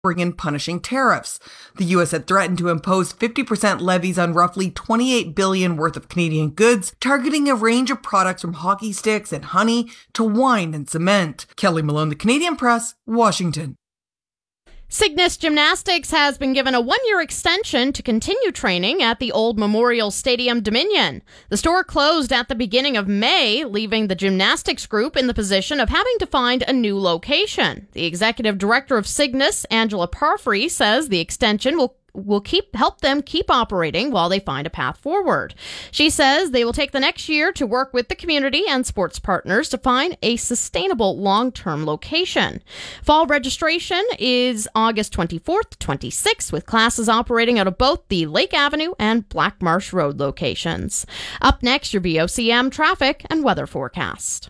in punishing tariffs. The U.S. had threatened to impose 50% levies on roughly $28 billion worth of Canadian goods, targeting a range of products from hockey sticks and honey to wine and cement. Kelly Malone, The Canadian Press, Washington. Cygnus Gymnastics has been given a 1-year extension to continue training at the old Memorial Stadium Dominion. The store closed at the beginning of May, leaving the gymnastics group in the position of having to find a new location. The executive director of Cygnus, Angela Parfrey, says the extension will help them keep operating while they find a path forward. She says they will take the next year to work with the community and sports partners to find a sustainable long-term location. Fall registration is August 24th, 26th, with classes operating out of both the Lake Avenue and Black Marsh Road locations. Up next, your VOCM traffic and weather forecast.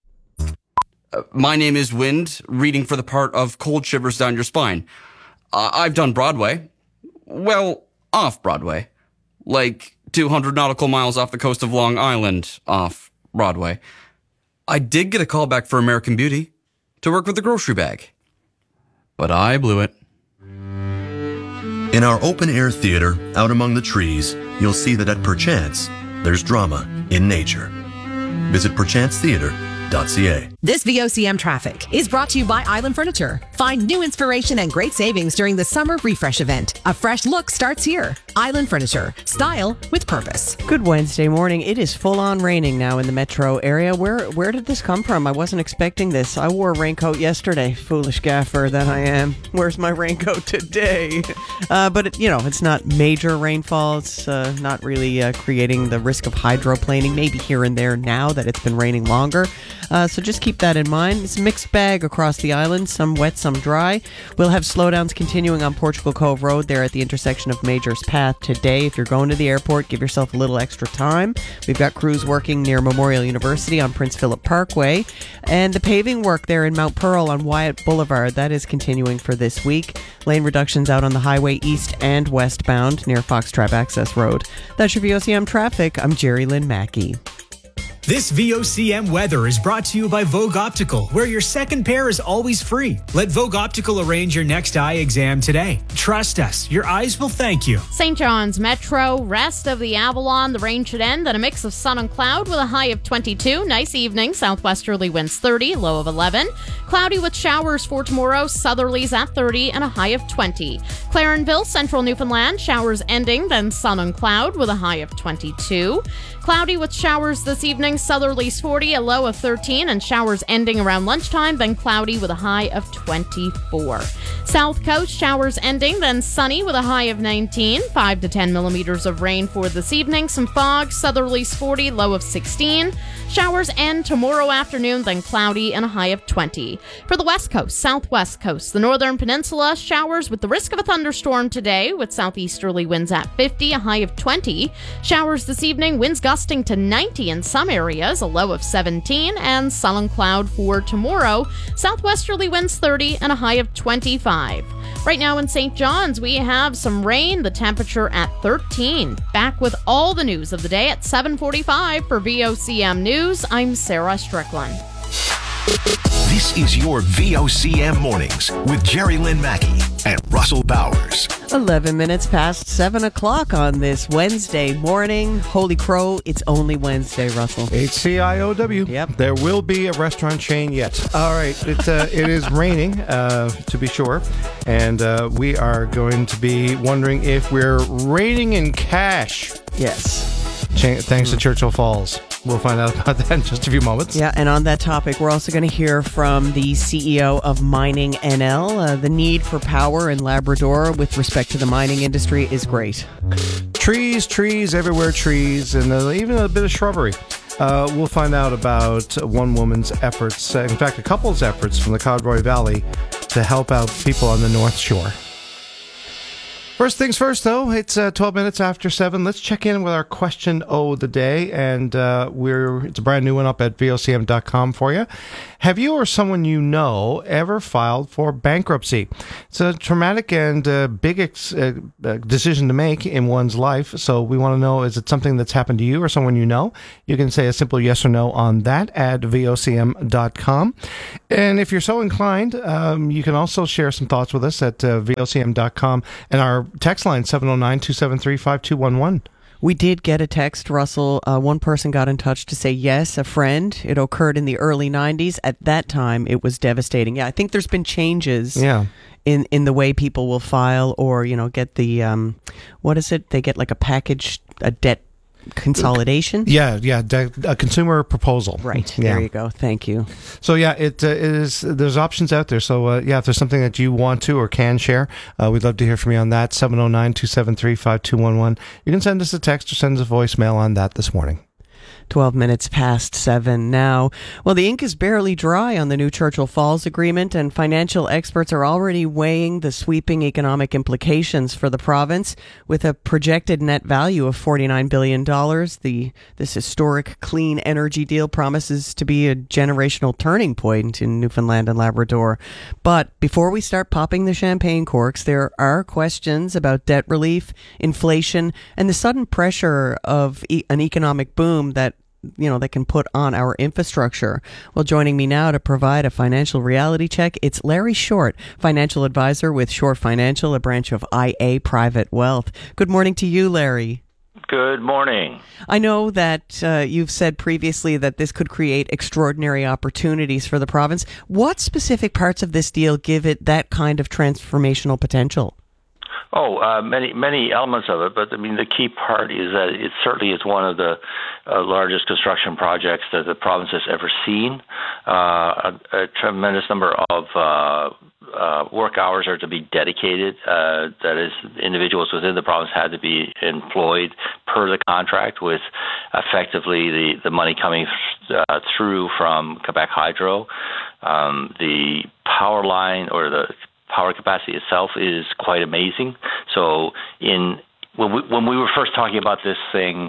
My name is Wind, reading for the part of Cold Shivers Down Your Spine. I've done Broadway. Well, off Broadway. Like 200 nautical miles off the coast of Long Island, off Broadway. I did get a call back for American Beauty to work with the grocery bag. But I blew it. In our open-air theater, out among the trees, you'll see that at Perchance, there's drama in nature. Visit perchancetheater.ca. This VOCM traffic is brought to you by Island Furniture. Find new inspiration and great savings during the Summer Refresh event. A fresh look starts here. Island Furniture. Style with purpose. Good Wednesday morning. It is full-on raining now in the metro area. Where did this come from? I wasn't expecting this. I wore a raincoat yesterday. Foolish gaffer that I am. Where's my raincoat today? But it's not major rainfall. It's not really creating the risk of hydroplaning, maybe here and there now that it's been raining longer. So just keep that in mind. It's a mixed bag across the island, some wet, some dry. We'll have slowdowns continuing on Portugal Cove Road there at the intersection of Major's Path today. If you're going to the airport, give yourself a little extra time. We've got crews working near Memorial University on Prince Philip Parkway, and the paving work there in Mount Pearl on Wyatt Boulevard, that is continuing for this week. Lane reductions out on the highway east and westbound near Foxtrap Access Road. That's your VOCM traffic. I'm Jerry Lynn Mackey. This VOCM weather is brought to you by Vogue Optical, where your second pair is always free. Let Vogue Optical arrange your next eye exam today. Trust us, your eyes will thank you. St. John's Metro, rest of the Avalon, the rain should end at a mix of sun and cloud with a high of 22. Nice evening, southwesterly winds 30, low of 11. Cloudy with showers for tomorrow, southerlies at 30 and a high of 20. Clarenville, central Newfoundland, showers ending, then sun and cloud with a high of 22. Cloudy with showers this evening, southerlies 40, a low of 13, and showers ending around lunchtime, then cloudy with a high of 24. South Coast, showers ending, then sunny with a high of 19, 5 to 10 millimeters of rain for this evening, some fog, southerlies 40, low of 16. Showers end tomorrow afternoon, then cloudy and a high of 20. For the West Coast, Southwest Coast, the Northern Peninsula, showers with the risk of a thunderstorm today with southeasterly winds at 50, a high of 20. Showers this evening, winds gusting to 90 in some areas, a low of 17, and sun and cloud for tomorrow. Southwesterly winds 30 and a high of 25. Right now in St. John's, we have some rain, the temperature at 13. Back with all the news of the day at 7:45 for VOCM News. I'm Sarah Strickland. This is your VOCM Mornings with Jerry Lynn Mackey and Russell Bowers. 11 minutes past 7 o'clock on this Wednesday morning. Holy crow, it's only Wednesday, Russell. HCIOW. Yep. There will be a restaurant chain yet. All right. It is raining, to be sure. And we are going to be wondering if we're raining in cash. Yes. Thanks to Churchill Falls. We'll find out about that in just a few moments. Yeah, and on that topic, we're also going to hear from the CEO of Mining NL. The need for power in Labrador with respect to the mining industry is great. Trees, everywhere trees, and even a bit of shrubbery. We'll find out about one woman's efforts, in fact, a couple's efforts from the Codroy Valley to help out people on the North Shore. First things first, though, it's 12 minutes after 7. Let's check in with our question of the day, and it's a brand new one up at vocm.com for you. Have you or someone you know ever filed for bankruptcy? It's a traumatic and big decision to make in one's life, so we want to know, is it something that's happened to you or someone you know? You can say a simple yes or no on that at vocm.com. And if you're so inclined, you can also share some thoughts with us at vocm.com and our text line 709-273-5211. We did get a text, Russell. One person got in touch to say, yes, a friend. It occurred in the early 90s. At that time, it was devastating. Yeah, I think there's been changes in the way people will file or, get the, what is it? They get like a debt consolidation? Yeah, a consumer proposal. Right, there you go. Thank you. So it is. There's options out there. So if there's something that you want to or can share, we'd love to hear from you on that. 709-273-5211. You can send us a text or send us a voicemail on that this morning. 12 minutes past 7 now. Well, the ink is barely dry on the new Churchill Falls Agreement, and financial experts are already weighing the sweeping economic implications for the province. With a projected net value of $49 billion, this historic clean energy deal promises to be a generational turning point in Newfoundland and Labrador. But before we start popping the champagne corks, there are questions about debt relief, inflation, and the sudden pressure of an economic boom that can put on our infrastructure. Well, joining me now to provide a financial reality check, it's Larry Short, financial advisor with Short Financial, a branch of IA Private Wealth. Good morning to you, Larry. Good morning. I know that you've said previously that this could create extraordinary opportunities for the province. What specific parts of this deal give it that kind of transformational potential? Many elements of it, but I mean the key part is that it certainly is one of the largest construction projects that the province has ever seen. A tremendous number of work hours are to be dedicated. That is, individuals within the province had to be employed per the contract, with effectively the money coming through from Quebec Hydro. The power line or the power capacity itself is quite amazing. So when we were first talking about this thing,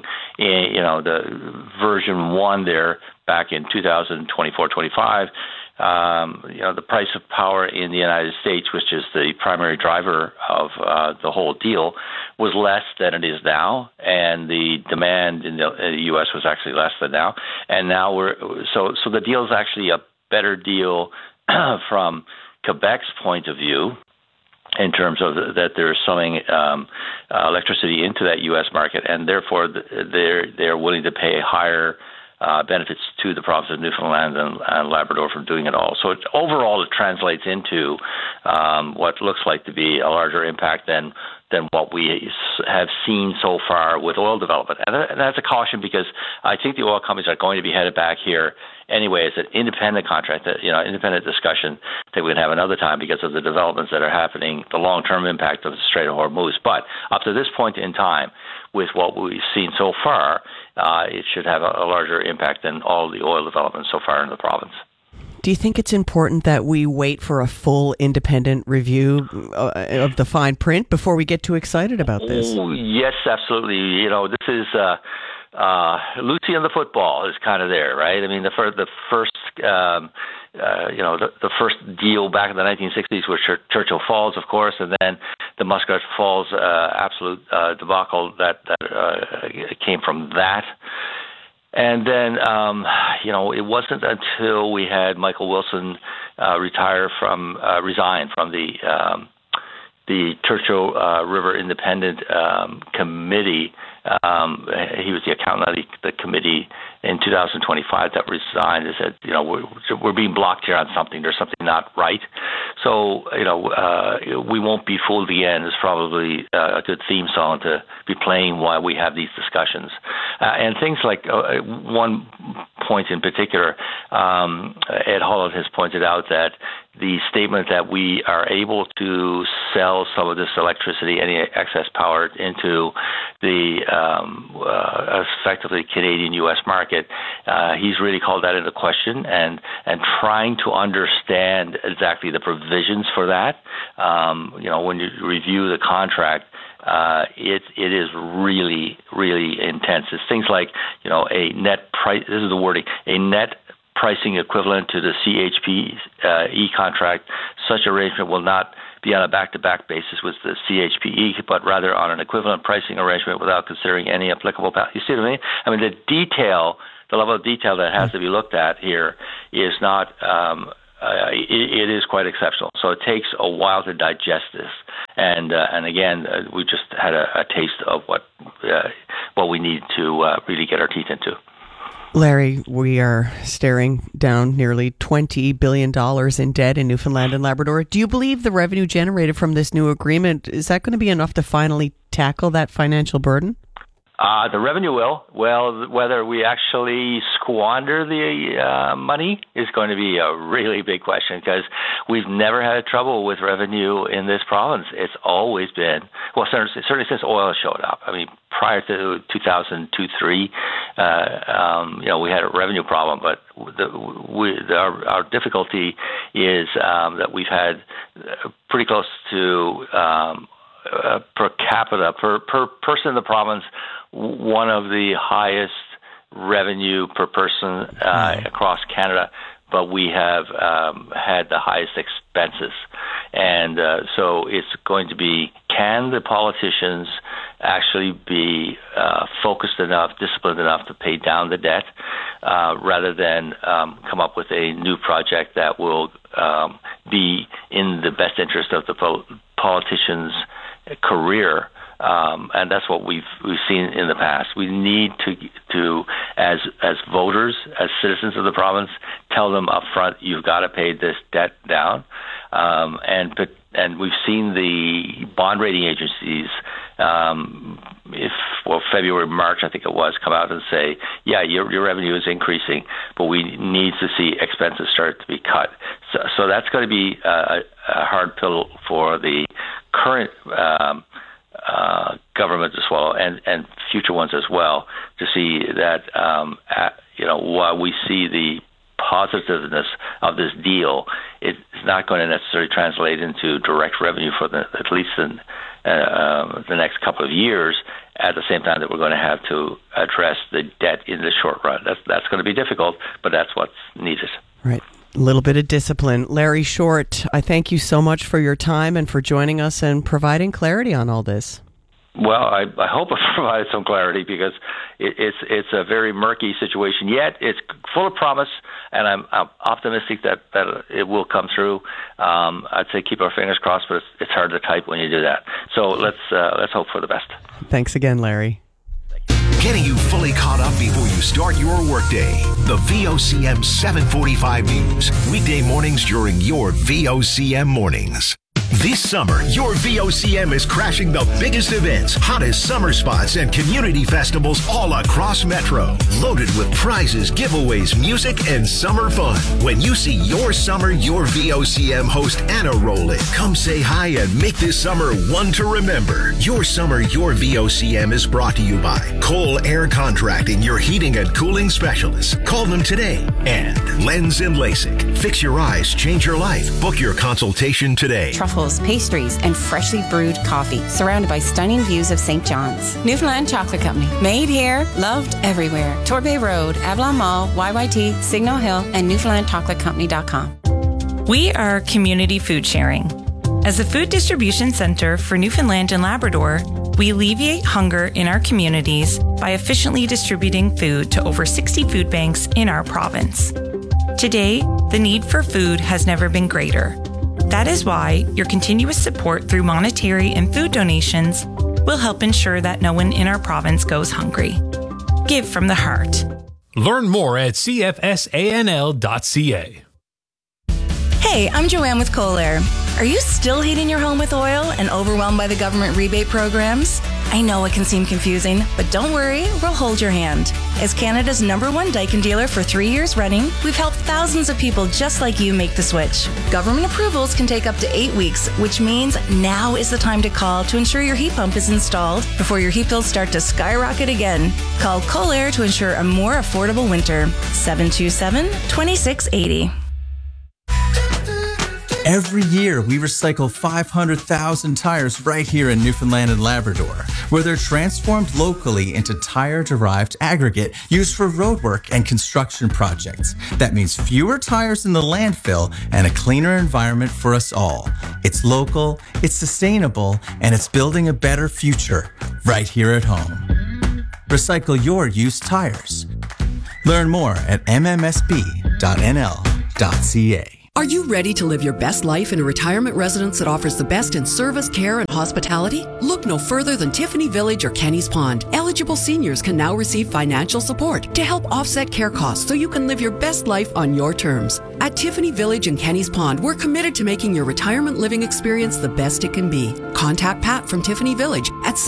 the version 1 there back in 2024-25, the price of power in the United States, which is the primary driver of the whole deal, was less than it is now, and the demand in the U.S. was actually less than now. And now so the deal is actually a better deal from Quebec's point of view, in terms of that they're selling electricity into that U.S. market, and therefore they're willing to pay higher benefits to the province of Newfoundland and Labrador from doing it all. So overall, it translates into what looks like to be a larger impact than what we have seen so far with oil development. And that's a caution, because I think the oil companies are going to be headed back here anyway. It's an independent contract, independent discussion that we can have another time because of the developments that are happening, the long-term impact of the Strait of Hormuz. But up to this point in time, with what we've seen so far, it should have a larger impact than all the oil development so far in the province. Do you think it's important that we wait for a full independent review of the fine print before we get too excited about this? Oh, yes, absolutely. This is Lucy and the football is kind of there, right? I mean, the first deal back in the 1960s was Churchill Falls, of course, and then the Muskrat Falls absolute debacle that came from that. And then, it wasn't until we had Michael Wilson resign from the Churchill River Independent Committee. He was the accountant of the committee in 2025 that resigned and said, we're being blocked here on something. There's something not right. So, we won't be fooled again is probably a good theme song to be playing while we have these discussions. And things like one point in particular, Ed Holland has pointed out that the statement that we are able to sell some of this electricity, any excess power, into the effectively Canadian-U.S. market, he's really called that into question and trying to understand exactly the provisions for that. When you review the contract, it is really, really intense. It's things like, a net price, this is the wording, a net pricing equivalent to the CHPE contract. Such arrangement will not be on a back-to-back basis with the CHPE, but rather on an equivalent pricing arrangement without considering any applicable. You see what I mean? I mean, the level of detail that has to be looked at here is not. It is quite exceptional. So it takes a while to digest this. And again, we just had a taste of what we need to really get our teeth into. Larry, we are staring down nearly $20 billion in debt in Newfoundland and Labrador. Do you believe the revenue generated from this new agreement, is that going to be enough to finally tackle that financial burden? The revenue will. Well, whether we actually squander the money is going to be a really big question, because we've never had trouble with revenue in this province. It's always been, well, certainly since oil showed up. I mean, prior to 2002-03, we had a revenue problem, but our difficulty is that we've had pretty close to per capita, per person in the province, one of the highest revenue per person across Canada, but we have had the highest expenses. And so it's going to be, can the politicians actually be focused enough, disciplined enough to pay down the debt, rather than come up with a new project that will be in the best interest of the politicians' career. And that's what we've seen in the past. We need to as voters, as citizens of the province, tell them up front, you've got to pay this debt down. And we've seen the bond rating agencies, February, March, I think it was, come out and say, yeah, your revenue is increasing, but we need to see expenses start to be cut. So that's going to be a hard pill for the current government to swallow, and future ones as well, to see that while we see the positiveness of this deal, it's not going to necessarily translate into direct revenue for at least in the next couple of years, at the same time that we're going to have to address the debt in the short run. That's going to be difficult, but that's what's needed. Right. A little bit of discipline. Larry Short, I thank you so much for your time and for joining us and providing clarity on all this. Well, I hope I provided some clarity, because it's a very murky situation. Yet it's full of promise, and I'm optimistic that it will come through. I'd say keep our fingers crossed, but it's hard to type when you do that. So let's hope for the best. Thanks again, Larry. Getting you fully caught up before you start your workday. The VOCM 745 News. Weekday mornings during your VOCM mornings. This summer, your VOCM is crashing the biggest events, hottest summer spots, and community festivals all across Metro. Loaded with prizes, giveaways, music, and summer fun. When you see your summer, your VOCM host Anna roll in, come say hi and make this summer one to remember. Your summer, your VOCM is brought to you by Cole Air Contracting, your heating and cooling specialists. Call them today. And Lens and LASIK. Fix your eyes, change your life. Book your consultation today. Truffles, pastries, and freshly brewed coffee, surrounded by stunning views of St. John's. Newfoundland Chocolate Company. Made here, loved everywhere. Torbay Road, Avalon Mall, YYT, Signal Hill, and NewfoundlandChocolateCompany.com. We are community food sharing. As a food distribution center for Newfoundland and Labrador, we alleviate hunger in our communities by efficiently distributing food to over 60 food banks in our province. Today, the need for food has never been greater. That is why your continuous support through monetary and food donations will help ensure that no one in our province goes hungry. Give from the heart. Learn more at cfsanl.ca. Hey, I'm Joanne with Cole Air. Are you still heating your home with oil and overwhelmed by the government rebate programs? I know it can seem confusing, but don't worry, we'll hold your hand. As Canada's #1 Daikin dealer for 3 years running, we've helped thousands of people just like you make the switch. Government approvals can take up to 8 weeks, which means now is the time to call to ensure your heat pump is installed before your heat bills start to skyrocket again. Call Colair to ensure a more affordable winter. 727-2680. Every year, we recycle 500,000 tires right here in Newfoundland and Labrador, where they're transformed locally into tire-derived aggregate used for roadwork and construction projects. That means fewer tires in the landfill and a cleaner environment for us all. It's local, it's sustainable, and it's building a better future right here at home. Recycle your used tires. Learn more at mmsb.nl.ca. Are you ready to live your best life in a retirement residence that offers the best in service, care, and hospitality? Look no further than Tiffany Village or Kenny's Pond. Eligible seniors can now receive financial support to help offset care costs so you can live your best life on your terms. At Tiffany Village and Kenny's Pond, we're committed to making your retirement living experience the best it can be. Contact Pat from Tiffany Village at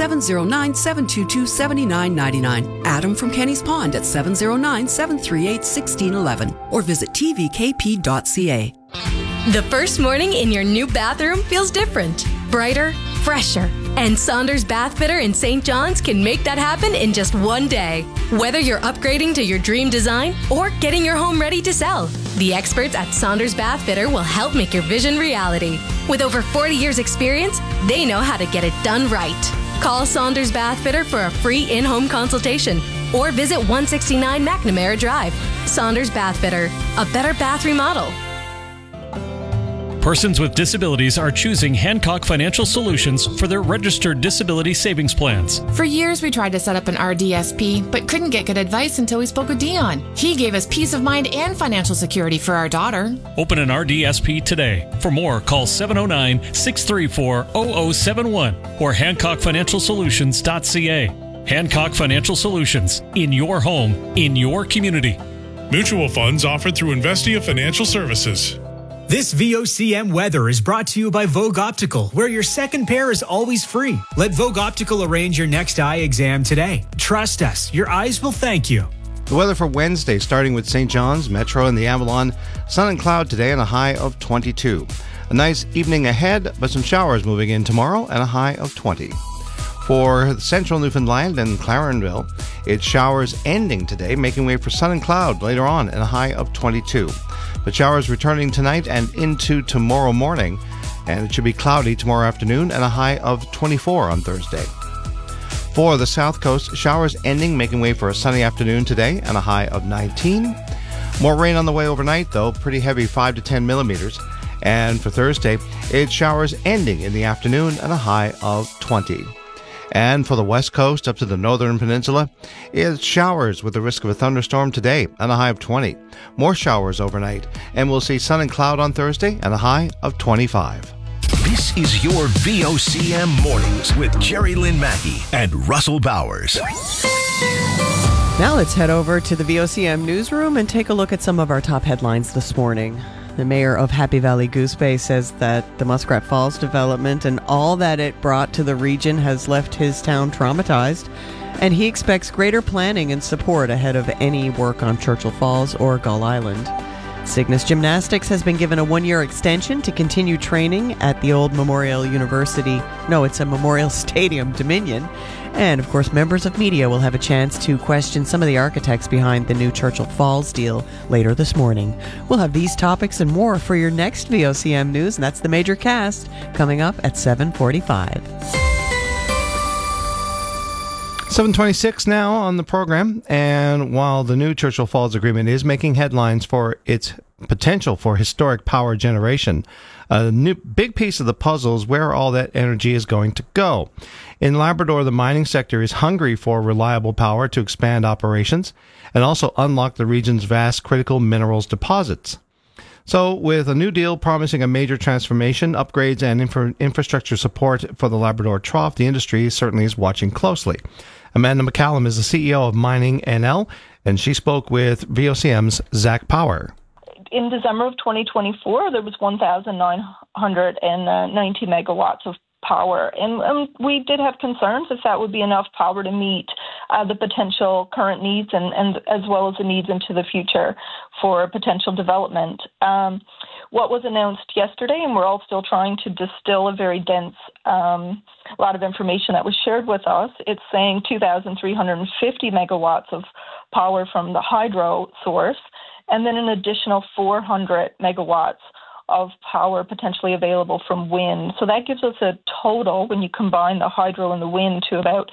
709-722-7999. Adam from Kenny's Pond at 709-738-1611. Or visit tvkp.ca. The first morning in your new bathroom feels different, brighter, fresher. And Saunders Bath Fitter in St. John's can make that happen in just one day. Whether you're upgrading to your dream design or getting your home ready to sell, the experts at Saunders Bath Fitter will help make your vision reality. With over 40 years experience, they know how to get it done right. Call Saunders Bath Fitter for a free in-home consultation or visit 169 McNamara Drive. Saunders Bath Fitter, a better bath remodel. Persons with disabilities are choosing Hancock Financial Solutions for their registered disability savings plans. For years, we tried to set up an RDSP, but couldn't get good advice until we spoke with Dion. He gave us peace of mind and financial security for our daughter. Open an RDSP today. For more, call 709-634-0071 or HancockFinancialSolutions.ca. Hancock Financial Solutions, in your home, in your community. Mutual funds offered through Investia Financial Services. This VOCM weather is brought to you by Vogue Optical, where your second pair is always free. Let Vogue Optical arrange your next eye exam today. Trust us, your eyes will thank you. The weather for Wednesday, starting with St. John's, Metro, and the Avalon. Sun and cloud today and a high of 22. A nice evening ahead, but some showers moving in tomorrow and a high of 20. For central Newfoundland and Clarenville, it's showers ending today, making way for sun and cloud later on and a high of 22. But showers returning tonight and into tomorrow morning, and it should be cloudy tomorrow afternoon and a high of 24 on Thursday. For the south coast, showers ending, making way for a sunny afternoon today and a high of 19. More rain on the way overnight, though, pretty heavy, 5 to 10 millimeters. And for Thursday, it's showers ending in the afternoon and a high of 20. And for the west coast up to the northern peninsula, it's showers with the risk of a thunderstorm today and a high of 20. More showers overnight, and we'll see sun and cloud on Thursday and a high of 25. This is your VOCM Mornings with Jerry Lynn Mackey and Russell Bowers. Now let's head over to the VOCM newsroom and take a look at some of our top headlines this morning. The mayor of Happy Valley Goose Bay says that the Muskrat Falls development and all that it brought to the region has left his town traumatized, and he expects greater planning and support ahead of any work on Churchill Falls or Gull Island. Cygnus Gymnastics has been given a 1-year extension to continue training at the old Memorial University. No, it's a Memorial Stadium, Dominion. And, of course, members of media will have a chance to question some of the architects behind the new Churchill Falls deal later this morning. We'll have these topics and more for your next VOCM News, and that's the Major Cast, coming up at 7:45. 7:26 now on the program, and while the new Churchill Falls Agreement is making headlines for its potential for historic power generation, a new big piece of the puzzle is where all that energy is going to go. In Labrador, the mining sector is hungry for reliable power to expand operations and also unlock the region's vast critical minerals deposits. So, with a new deal promising a major transformation, upgrades, and infrastructure support for the Labrador Trough, the industry certainly is watching closely. Amanda McCallum is the CEO of Mining NL, and she spoke with VOCM's Zach Power. In December of 2024, there was 1,990 megawatts of power. And we did have concerns if that would be enough power to meet the potential current needs and as well as the needs into the future for potential development. What was announced yesterday, and we're all still trying to distill a very dense lot of information that was shared with us, it's saying 2,350 megawatts of power from the hydro source, and then an additional 400 megawatts of power potentially available from wind. So that gives us a total, when you combine the hydro and the wind, to about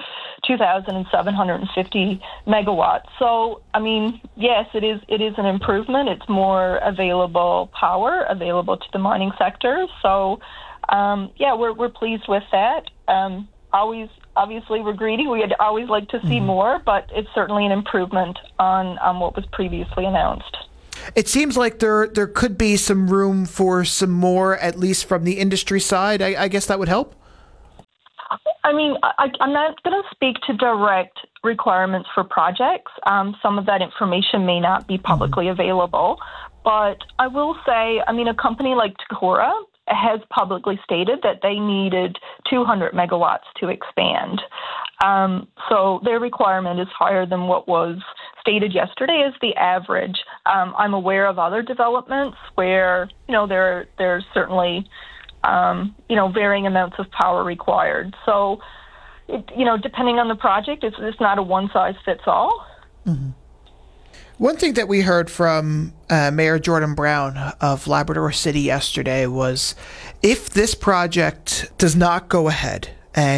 2,750 megawatts. So, I mean, yes, it is an improvement. It's more available power available to the mining sector. So, we're pleased with that. Obviously, we're greedy. We'd always like to see more, but it's certainly an improvement on what was previously announced. It seems like there could be some room for some more, at least from the industry side. I guess that would help? I mean, I'm not going to speak to direct requirements for projects. Some of that information may not be publicly available. But I will say, I mean, a company like Takura has publicly stated that they needed 200 megawatts to expand. So their requirement is higher than what was stated yesterday as the average. I'm aware of other developments where, there's certainly, varying amounts of power required. So, depending on the project, it's not a one-size-fits-all. Mm-hmm. One thing that we heard from Mayor Jordan Brown of Labrador City yesterday was, if this project does not go ahead,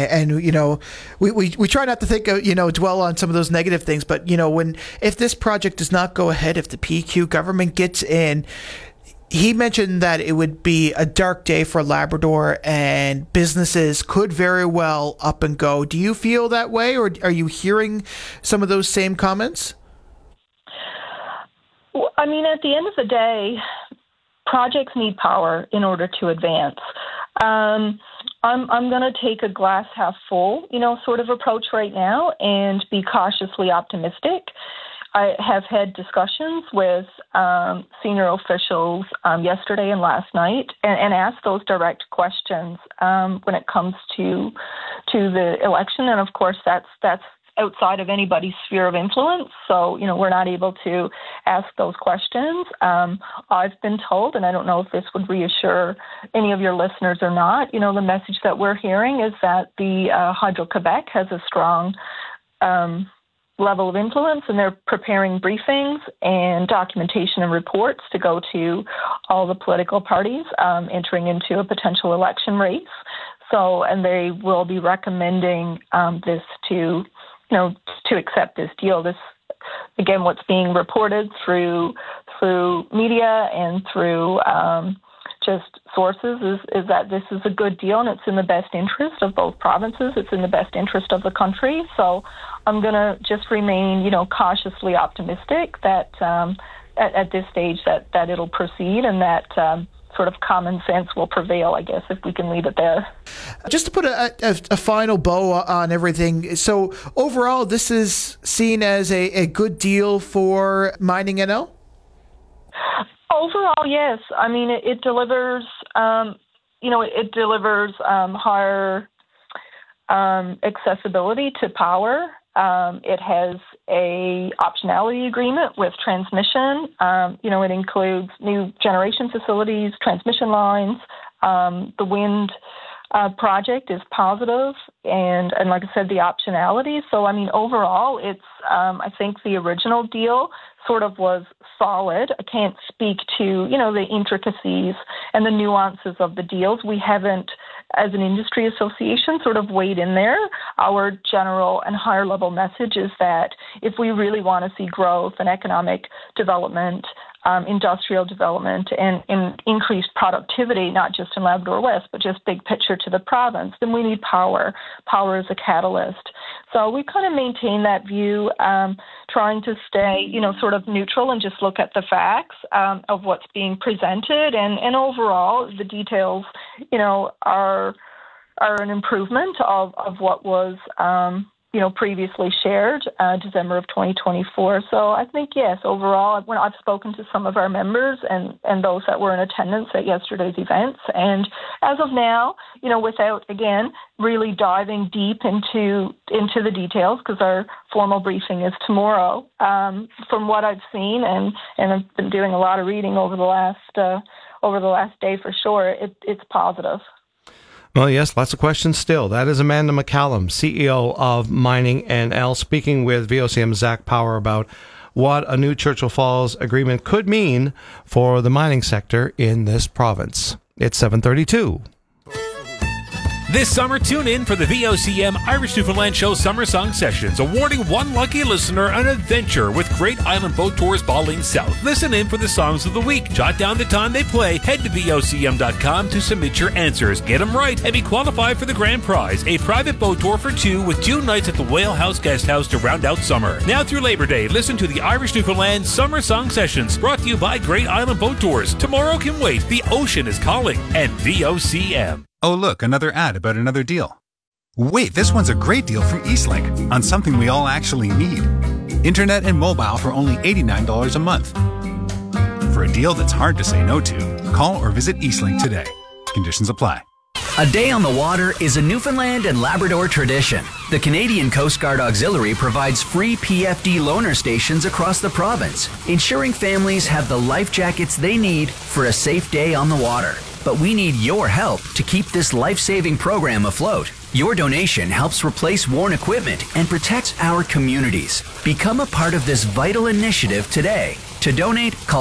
we try not to think of, dwell on some of those negative things, but, if this project does not go ahead, if the PQ government gets in, he mentioned that it would be a dark day for Labrador and businesses could very well up and go. Do you feel that way, or are you hearing some of those same comments? I mean, at the end of the day, projects need power in order to advance. I'm going to take a glass half full, sort of approach right now and be cautiously optimistic. I have had discussions with senior officials yesterday and last night and asked those direct questions when it comes to the election. And of course, that's outside of anybody's sphere of influence. So, we're not able to ask those questions. I've been told, and I don't know if this would reassure any of your listeners or not, the message that we're hearing is that the Hydro-Quebec has a strong level of influence, and they're preparing briefings and documentation and reports to go to all the political parties entering into a potential election race. So, and they will be recommending this to accept this deal. This, again, what's being reported through media and through just sources is that this is a good deal and it's in the best interest of both provinces. It's in the best interest of the country. So I'm going to just remain, cautiously optimistic that at this stage that it'll proceed and that sort of common sense will prevail, I guess, if we can leave it there. Just to put a final bow on everything, so overall, this is seen as a good deal for Mining NL? Overall, yes. I mean, it delivers, it delivers higher accessibility to power. It has a optionality agreement with transmission. It includes new generation facilities, transmission lines. The wind project is positive, and like I said, the optionality. So, I mean, overall, it's I think the original deal sort of was solid. I can't speak to, the intricacies and the nuances of the deals. We haven't, as an industry association, sort of weighed in there. Our general and higher level message is that if we really want to see growth and economic development, industrial development, and increased productivity, not just in Labrador West, but just big picture to the province, then we need power. Power is a catalyst. So we kind of maintain that view, trying to stay, sort of neutral and just look at the facts of what's being presented. And overall, the details, are an improvement of what was previously shared, December of 2024. So I think, yes, overall, when I've spoken to some of our members and those that were in attendance at yesterday's events, and as of now, without, again, really diving deep into the details, because our formal briefing is tomorrow, from what I've seen, and I've been doing a lot of reading over the last day for sure, it's positive. Well, yes, lots of questions still. That is Amanda McCallum, CEO of Mining NL, speaking with VOCM's Zach Power about what a new Churchill Falls agreement could mean for the mining sector in this province. It's 7:32. This summer, tune in for the VOCM Irish Newfoundland Show Summer Song Sessions, awarding one lucky listener an adventure with Great Island Boat Tours Balling South. Listen in for the songs of the week. Jot down the time they play. Head to VOCM.com to submit your answers. Get them right and be qualified for the grand prize, a private boat tour for two with 2 nights at the Whale House Guest House to round out summer. Now through Labor Day, listen to the Irish Newfoundland Summer Song Sessions, brought to you by Great Island Boat Tours. Tomorrow can wait. The ocean is calling. And VOCM. Oh, look, another ad about another deal. Wait, this one's a great deal from Eastlink on something we all actually need. Internet and mobile for only $89 a month. For a deal that's hard to say no to, call or visit Eastlink today. Conditions apply. A day on the water is a Newfoundland and Labrador tradition. The Canadian Coast Guard Auxiliary provides free PFD loaner stations across the province, ensuring families have the life jackets they need for a safe day on the water. But we need your help to keep this life-saving program afloat. Your donation helps replace worn equipment and protects our communities. Become a part of this vital initiative today. To donate, call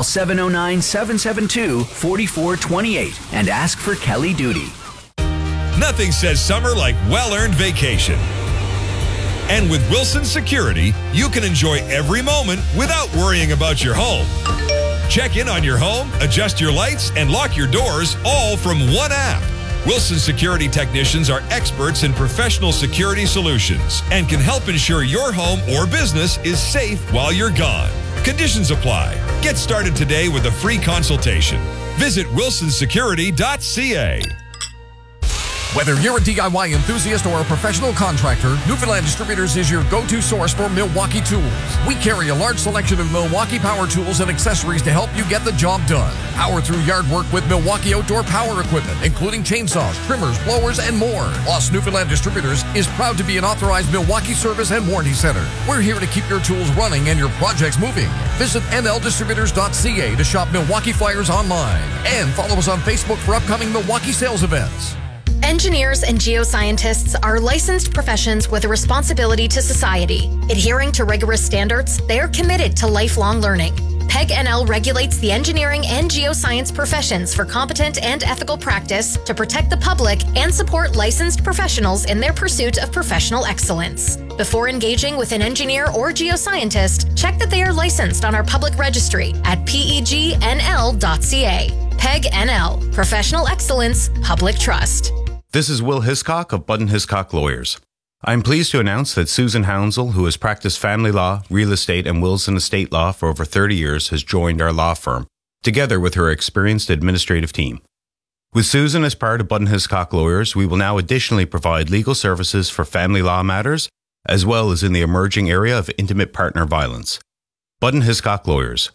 709-772-4428 and ask for Kelly Duty. Nothing says summer like well-earned vacation. And with Wilson Security, you can enjoy every moment without worrying about your home. Check in on your home, adjust your lights, and lock your doors all from one app. Wilson Security technicians are experts in professional security solutions and can help ensure your home or business is safe while you're gone. Conditions apply. Get started today with a free consultation. Visit wilsonsecurity.ca. Whether you're a DIY enthusiast or a professional contractor, Newfoundland Distributors is your go-to source for Milwaukee tools. We carry a large selection of Milwaukee power tools and accessories to help you get the job done. Power through yard work with Milwaukee outdoor power equipment, including chainsaws, trimmers, blowers, and more. Plus, Newfoundland Distributors is proud to be an authorized Milwaukee service and warranty center. We're here to keep your tools running and your projects moving. Visit nldistributors.ca to shop Milwaukee flyers online. And follow us on Facebook for upcoming Milwaukee sales events. Engineers and geoscientists are licensed professions with a responsibility to society. Adhering to rigorous standards, they are committed to lifelong learning. PEG NL regulates the engineering and geoscience professions for competent and ethical practice to protect the public and support licensed professionals in their pursuit of professional excellence. Before engaging with an engineer or geoscientist, check that they are licensed on our public registry at pegnl.ca. PEG NL, Professional Excellence, Public Trust. This is Will Hiscock of Budden Hiscock Lawyers. I am pleased to announce that Susan Hounsell, who has practiced family law, real estate, and wills and estate law for over 30 years, has joined our law firm, together with her experienced administrative team. With Susan as part of Budden Hiscock Lawyers, we will now additionally provide legal services for family law matters, as well as in the emerging area of intimate partner violence. Budden Hiscock Lawyers,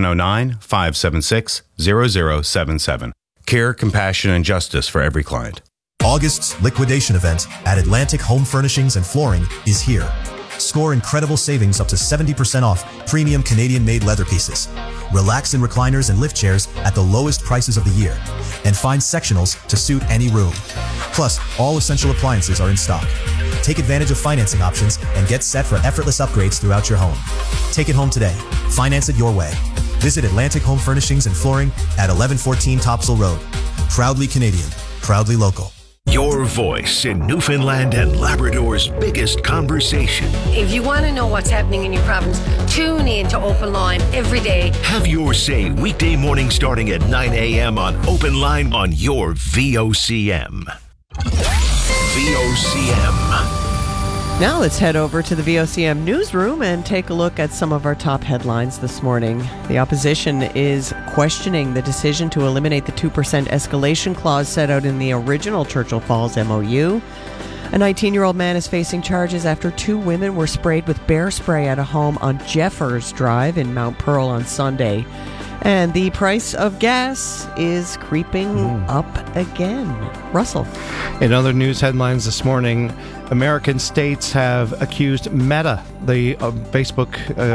709-576-0077. Care, compassion, and justice for every client. August's liquidation event at Atlantic Home Furnishings and Flooring is here. Score incredible savings up to 70% off premium Canadian-made leather pieces. Relax in recliners and lift chairs at the lowest prices of the year. And find sectionals to suit any room. Plus, all essential appliances are in stock. Take advantage of financing options and get set for effortless upgrades throughout your home. Take it home today. Finance it your way. Visit Atlantic Home Furnishings and Flooring at 1114 Topsail Road. Proudly Canadian. Proudly local. Your voice in Newfoundland and Labrador's biggest conversation. If you want to know what's happening in your province, tune in to Open Line every day. Have your say weekday morning starting at 9 a.m. on Open Line on your VOCM. VOCM. Now let's head over to the VOCM newsroom and take a look at some of our top headlines this morning. The opposition is questioning the decision to eliminate the 2% escalation clause set out in the original Churchill Falls MOU. A 19-year-old man is facing charges after 2 women were sprayed with bear spray at a home on Jeffers Drive in Mount Pearl on Sunday. And the price of gas is creeping up again. Russell. In other news headlines this morning, American states have accused Meta, the Facebook,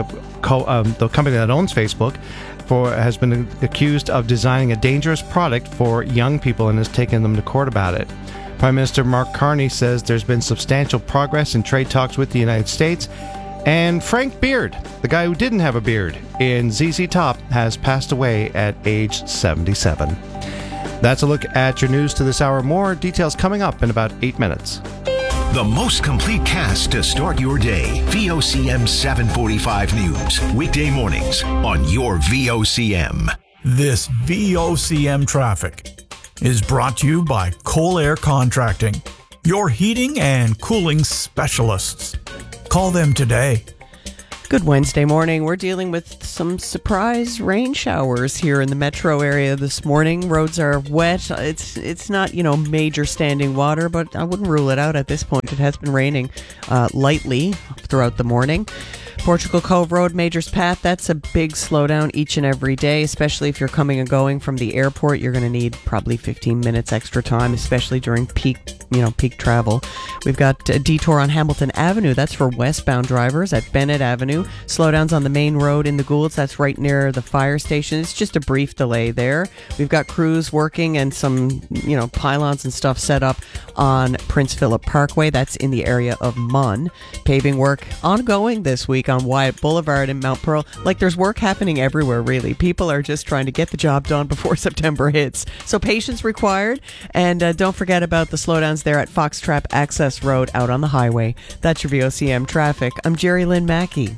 the company that owns Facebook, has been accused of designing a dangerous product for young people and has taken them to court about it. Prime Minister Mark Carney says there's been substantial progress in trade talks with the United States. And Frank Beard, the guy who didn't have a beard in ZZ Top, has passed away at age 77. That's a look at your news to this hour. More details coming up in about 8 minutes. The most complete cast to start your day. VOCM 745 News. Weekday mornings on your VOCM. This VOCM traffic is brought to you by Coal Air Contracting, your heating and cooling specialists. Call them today. Good Wednesday morning. We're dealing with some surprise rain showers here in the metro area this morning. Roads are wet. It's not, major standing water, but I wouldn't rule it out at this point. It has been raining lightly throughout the morning. Portugal Cove Road, Majors Path, that's a big slowdown each and every day, especially if you're coming and going from the airport. You're going to need probably 15 minutes extra time, especially during peak travel. We've got a detour on Hamilton Avenue. That's for westbound drivers at Bennett Avenue. Slowdowns on the main road in the Goulds. That's right near the fire station. It's just a brief delay there. We've got crews working and some, pylons and stuff set up on Prince Philip Parkway. That's in the area of Munn. Paving work ongoing this week on Wyatt Boulevard in Mount Pearl. Like, there's work happening everywhere, really. People are just trying to get the job done before September hits. So patience required. And don't forget about the slowdowns there at Foxtrap Access Road out on the highway. That's your VOCM traffic. I'm Jerry Lynn Mackey.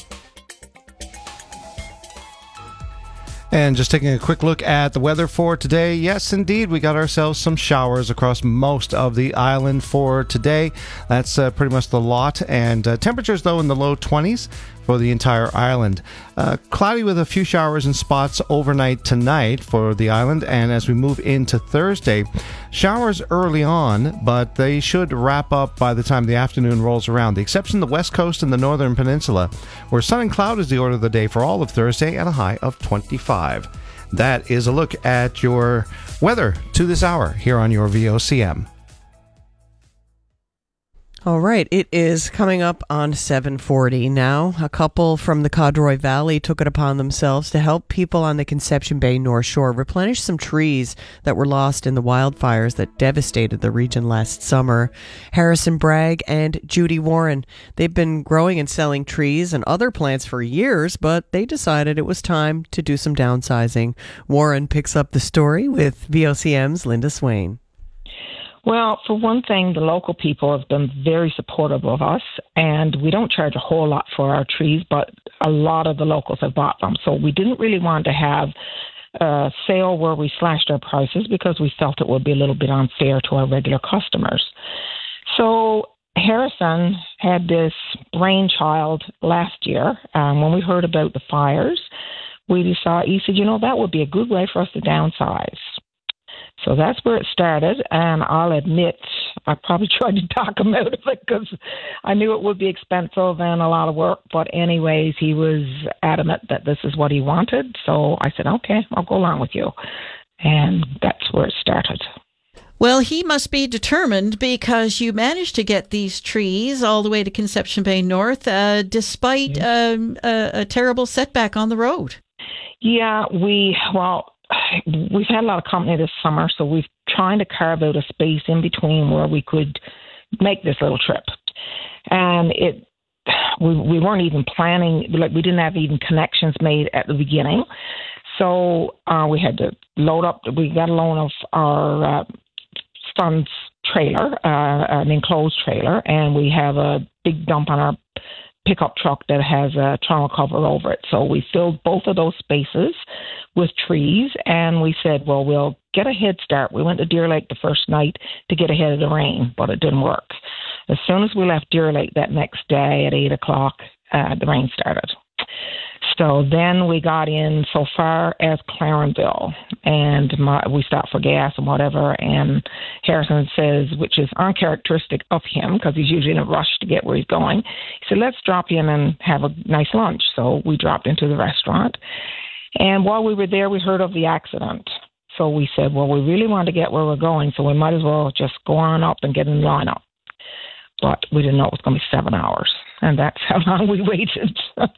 And just taking a quick look at the weather for today. Yes, indeed, we got ourselves some showers across most of the island for today. That's pretty much the lot. And temperatures, though, in the low 20s for the entire island. Cloudy with a few showers in spots overnight tonight for the island. And as we move into Thursday, showers early on, but they should wrap up by the time the afternoon rolls around. The exception the west coast and the northern peninsula, where sun and cloud is the order of the day for all of Thursday and a high of 25. That is a look at your weather to this hour here on your VOCM. All right, it is coming up on 7:40 now. A couple from the Codroy Valley took it upon themselves to help people on the Conception Bay North Shore replenish some trees that were lost in the wildfires that devastated the region last summer. Harrison Bragg and Judy Warren, they've been growing and selling trees and other plants for years, but they decided it was time to do some downsizing. Warren picks up the story with VOCM's Linda Swain. Well, for one thing, the local people have been very supportive of us, and we don't charge a whole lot for our trees, but a lot of the locals have bought them. So we didn't really want to have a sale where we slashed our prices because we felt it would be a little bit unfair to our regular customers. So Harrison had this brainchild last year. When we heard about the fires, he said, that would be a good way for us to downsize. So that's where it started, and I'll admit I probably tried to talk him out of it because I knew it would be expensive and a lot of work. But anyways, he was adamant that this is what he wanted. So I said, okay, I'll go along with you. And that's where it started. Well, he must be determined because you managed to get these trees all the way to Conception Bay North despite a terrible setback on the road. Yeah, we've had a lot of company this summer, so we've trying to carve out a space in between where we could make this little trip. And we weren't even planning, we didn't have even connections made at the beginning. So we had to we got a loan of our son's trailer, an enclosed trailer, and we have a big dump on our pickup truck that has a tonneau cover over it. So we filled both of those spaces with trees, and we said, well, we'll get a head start. We went to Deer Lake the first night to get ahead of the rain, but it didn't work. As soon as we left Deer Lake that next day at 8 o'clock, the rain started. So then we got in so far as Clarenville, and we stopped for gas and whatever, and Harrison says, which is uncharacteristic of him because he's usually in a rush to get where he's going, he said, let's drop in and have a nice lunch. So we dropped into the restaurant, and while we were there, we heard of the accident. So we said, well, we really want to get where we're going, so we might as well just go on up and get in line up. But we didn't know it was going to be 7 hours, and that's how long we waited.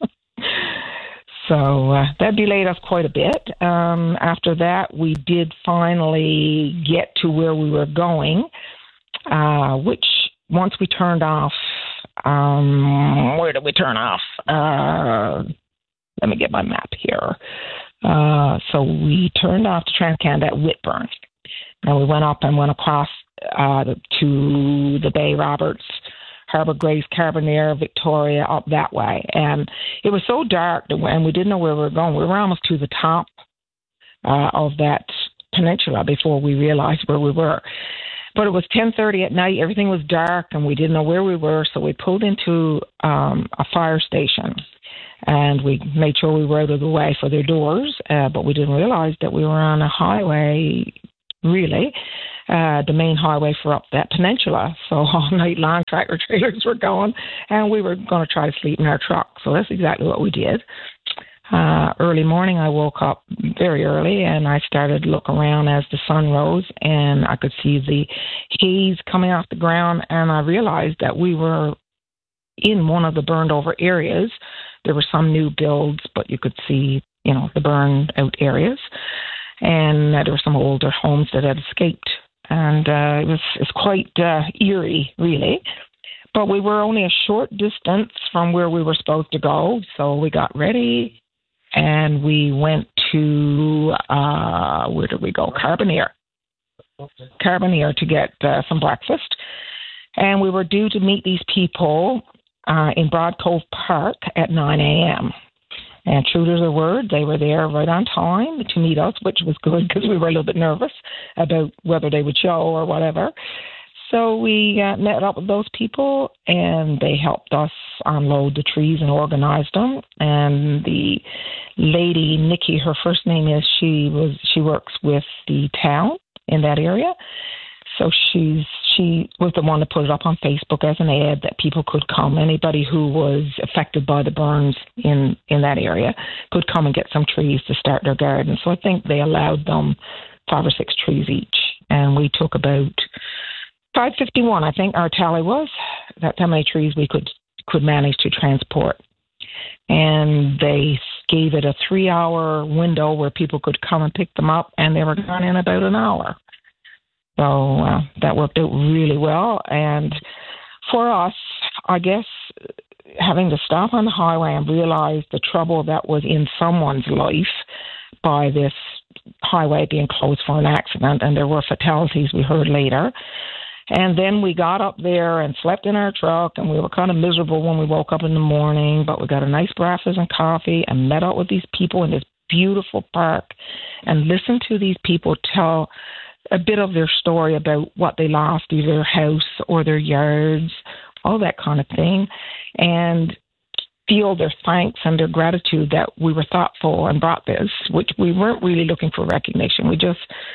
So that delayed us quite a bit. After that, we did finally get to where we were going, which once we turned off, where did we turn off? Let me get my map here. So we turned off to TransCanada at Whitburn, and we went up and went across to the Bay Roberts, Harbour Grace, Carbonear, Victoria, up that way. And it was so dark, and we didn't know where we were going. We were almost to the top of that peninsula before we realized where we were. But it was 10:30 at night. Everything was dark, and we didn't know where we were. So we pulled into a fire station, and we made sure we were out of the way for their doors. But we didn't realize that we were on a highway, really. The main highway for up that peninsula. So all night long, tractor trailers were going, and we were going to try to sleep in our truck. So that's exactly what we did. Early morning, I woke up very early, and I started to look around as the sun rose, and I could see the haze coming off the ground, and I realized that we were in one of the burned over areas. There were some new builds, but you could see, the burned out areas. And there were some older homes that had escaped. And it's quite eerie, really. But we were only a short distance from where we were supposed to go. So we got ready, and we went to, where did we go? Carbonear to get some breakfast. And we were due to meet these people in Broad Cove Park at 9 a.m., and true to their word, they were there right on time to meet us, which was good because we were a little bit nervous about whether they would show or whatever. So we met up with those people, and they helped us unload the trees and organize them. And the lady, Nikki, her first name is, she works with the town in that area. So she was the one to put it up on Facebook as an ad that people could come. Anybody who was affected by the burns in that area could come and get some trees to start their garden. So I think they allowed them 5 or 6 trees each. And we took about 551, I think our tally was. That's how many trees we could manage to transport. And they gave it a 3-hour window where people could come and pick them up, and they were gone in about an hour. So that worked out really well. And for us, I guess, having to stop on the highway and realize the trouble that was in someone's life by this highway being closed for an accident, and there were fatalities we heard later. And then we got up there and slept in our truck, and we were kind of miserable when we woke up in the morning, but we got a nice breakfast and coffee and met up with these people in this beautiful park and listened to these people tell a bit of their story about what they lost, either their house or their yards, all that kind of thing, and feel their thanks and their gratitude that we were thoughtful and brought this, which we weren't really looking for recognition. It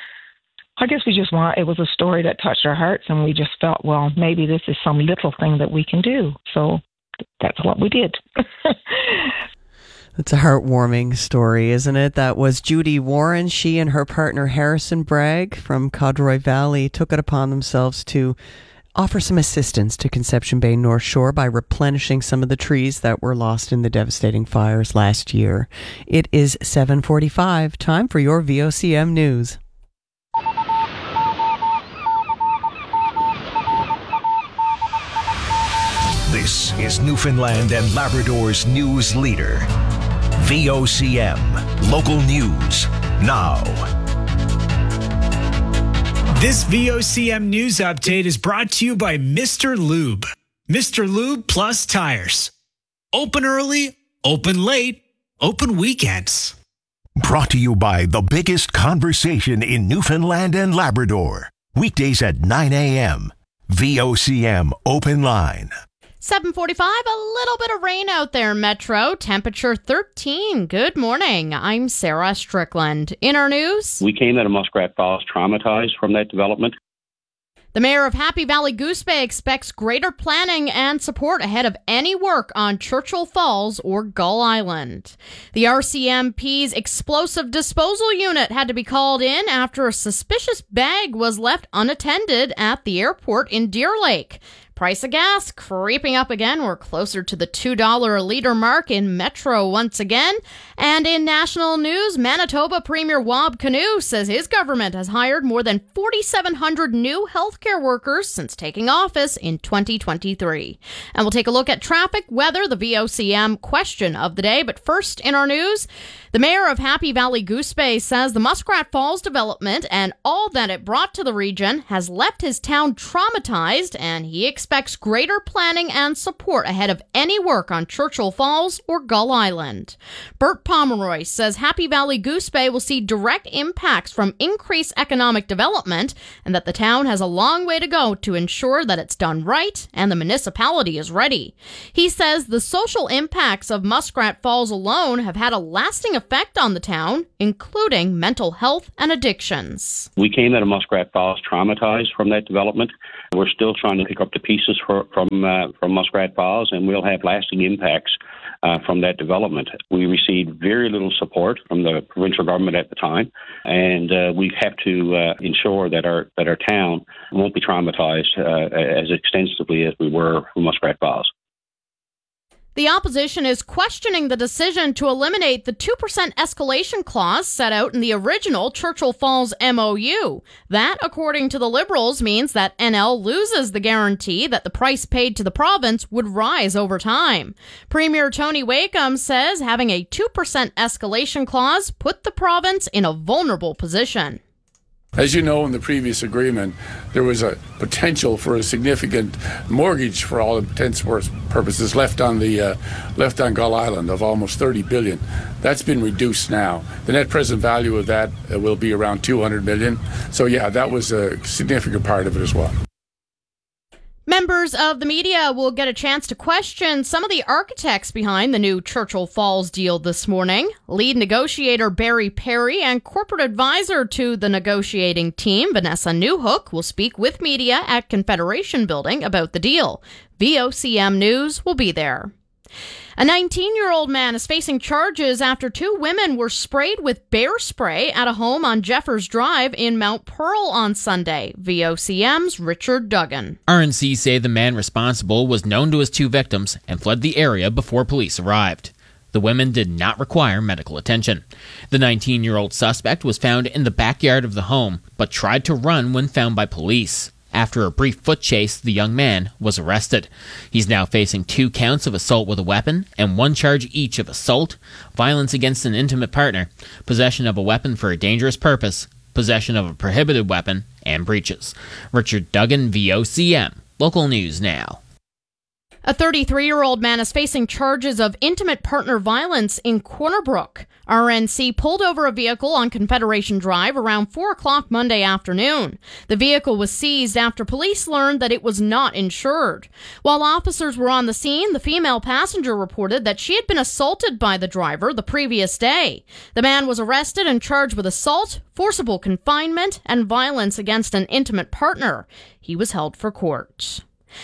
was a story that touched our hearts, and we just felt, well, maybe this is some little thing that we can do. So that's what we did. It's a heartwarming story, isn't it? That was Judy Warren. She and her partner Harrison Bragg from Codroy Valley took it upon themselves to offer some assistance to Conception Bay North Shore by replenishing some of the trees that were lost in the devastating fires last year. It is 7:45. Time for your VOCM news. This is Newfoundland and Labrador's news leader. VOCM, local news, now. This VOCM news update is brought to you by Mr. Lube. Mr. Lube Plus Tires. Open early, open late, open weekends. Brought to you by the biggest conversation in Newfoundland and Labrador. Weekdays at 9 a.m. VOCM Open Line. 7:45, a little bit of rain out there, Metro. Temperature 13. Good morning. I'm Sarah Strickland. In our news, we came out of Muskrat Falls traumatized from that development. The mayor of Happy Valley Goose Bay expects greater planning and support ahead of any work on Churchill Falls or Gull Island. The RCMP's explosive disposal unit had to be called in after a suspicious bag was left unattended at the airport in Deer Lake. Price of gas creeping up again. We're closer to the $2 a litre mark in Metro once again. And in national news, Manitoba Premier Wab Kinew says his government has hired more than 4,700 new healthcare workers since taking office in 2023. And we'll take a look at traffic, weather, the VOCM question of the day. But first in our news, the mayor of Happy Valley Goose Bay says the Muskrat Falls development and all that it brought to the region has left his town traumatized, and he expects greater planning and support ahead of any work on Churchill Falls or Gull Island. Bert Pomeroy says Happy Valley Goose Bay will see direct impacts from increased economic development and that the town has a long way to go to ensure that it's done right and the municipality is ready. He says the social impacts of Muskrat Falls alone have had a lasting effect on the town, including mental health and addictions. We came out of Muskrat Falls traumatized from that development. We're still trying to pick up the pieces from Muskrat Falls, and we'll have lasting impacts from that development. We received very little support from the provincial government at the time, and we have to ensure that our town won't be traumatized as extensively as we were from Muskrat Falls. The opposition is questioning the decision to eliminate the 2% escalation clause set out in the original Churchill Falls MOU. That, according to the Liberals, means that NL loses the guarantee that the price paid to the province would rise over time. Premier Tony Wakeham says having a 2% escalation clause put the province in a vulnerable position. As you know, in the previous agreement, there was a potential for a significant mortgage, for all intents and purposes, left on Gull Island of almost $30 billion. That's been reduced now. The net present value of that will be around $200 million. So, yeah, that was a significant part of it as well. Members of the media will get a chance to question some of the architects behind the new Churchill Falls deal this morning. Lead negotiator Barry Perry and corporate advisor to the negotiating team, Vanessa Newhook, will speak with media at Confederation Building about the deal. VOCM News will be there. A 19-year-old man is facing charges after two women were sprayed with bear spray at a home on Jeffers Drive in Mount Pearl on Sunday. VOCM's Richard Duggan. RNC say the man responsible was known to his two victims and fled the area before police arrived. The women did not require medical attention. The 19-year-old suspect was found in the backyard of the home, but tried to run when found by police. After a brief foot chase, the young man was arrested. He's now facing 2 counts of assault with a weapon and 1 charge each of assault, violence against an intimate partner, possession of a weapon for a dangerous purpose, possession of a prohibited weapon, and breaches. Richard Duggan, VOCM. Local news now. A 33-year-old man is facing charges of intimate partner violence in Corner Brook. RNC pulled over a vehicle on Confederation Drive around 4 o'clock Monday afternoon. The vehicle was seized after police learned that it was not insured. While officers were on the scene, the female passenger reported that she had been assaulted by the driver the previous day. The man was arrested and charged with assault, forcible confinement, and violence against an intimate partner. He was held for court.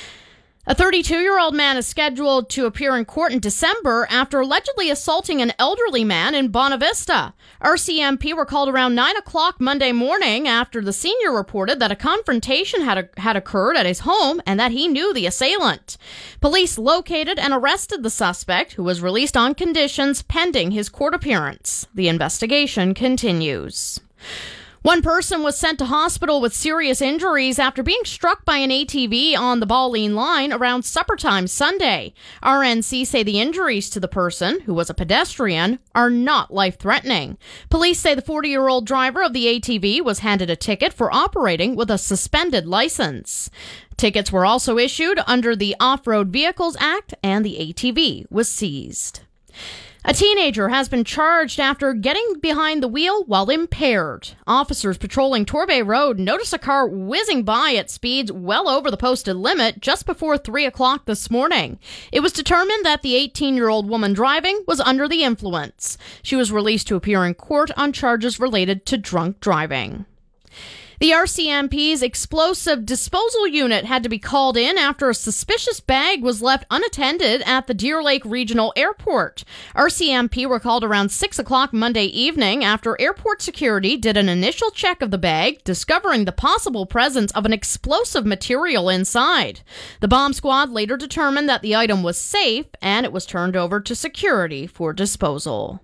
A 32-year-old man is scheduled to appear in court in December after allegedly assaulting an elderly man in Bonavista. RCMP were called around 9 o'clock Monday morning after the senior reported that a confrontation had occurred at his home and that he knew the assailant. Police located and arrested the suspect, who was released on conditions pending his court appearance. The investigation continues. One person was sent to hospital with serious injuries after being struck by an ATV on the Balleen line around supper time Sunday. RNC say the injuries to the person, who was a pedestrian, are not life-threatening. Police say the 40-year-old driver of the ATV was handed a ticket for operating with a suspended license. Tickets were also issued under the Off-Road Vehicles Act, and the ATV was seized. A teenager has been charged after getting behind the wheel while impaired. Officers patrolling Torbay Road noticed a car whizzing by at speeds well over the posted limit just before 3 o'clock this morning. It was determined that the 18-year-old woman driving was under the influence. She was released to appear in court on charges related to drunk driving. The RCMP's explosive disposal unit had to be called in after a suspicious bag was left unattended at the Deer Lake Regional Airport. RCMP were called around 6 o'clock Monday evening after airport security did an initial check of the bag, discovering the possible presence of an explosive material inside. The bomb squad later determined that the item was safe and it was turned over to security for disposal.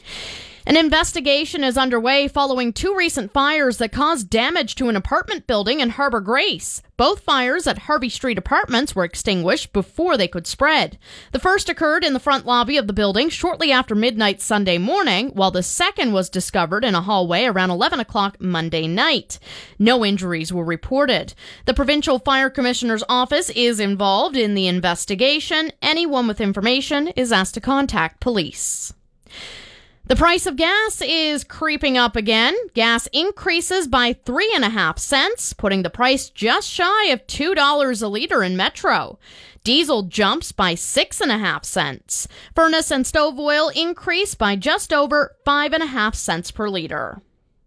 An investigation is underway following 2 recent fires that caused damage to an apartment building in Harbor Grace. Both fires at Harvey Street Apartments were extinguished before they could spread. The first occurred in the front lobby of the building shortly after midnight Sunday morning, while the second was discovered in a hallway around 11 o'clock Monday night. No injuries were reported. The Provincial Fire Commissioner's Office is involved in the investigation. Anyone with information is asked to contact police. The price of gas is creeping up again. Gas increases by 3.5 cents, putting the price just shy of $2 a liter in Metro. Diesel jumps by 6.5 cents. Furnace and stove oil increase by just over 5.5 cents per liter.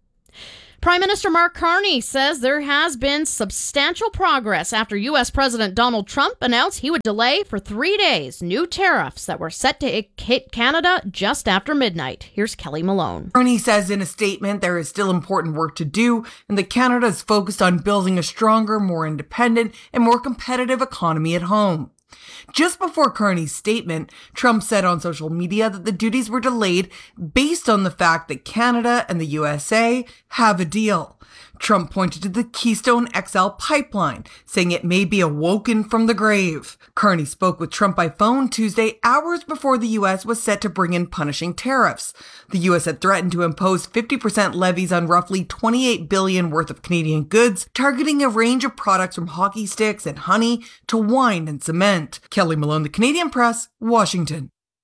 Prime Minister Mark Carney says there has been substantial progress after U.S. President Donald Trump announced he would delay for 3 days new tariffs that were set to hit Canada just after midnight. Here's Kelly Malone. Carney says in a statement there is still important work to do and that Canada is focused on building a stronger, more independent, and more competitive economy at home. Just before Carney's statement, Trump said on social media that the duties were delayed based on the fact that Canada and the USA have a deal. Trump pointed to the Keystone XL pipeline, saying it may be awoken from the grave. Carney spoke with Trump by phone Tuesday, hours before the U.S. was set to bring in punishing tariffs. The U.S. had threatened to impose 50% levies on roughly $28 billion worth of Canadian goods, targeting a range of products from hockey sticks and honey to wine and cement. Kelly Malone, The Canadian Press, Washington.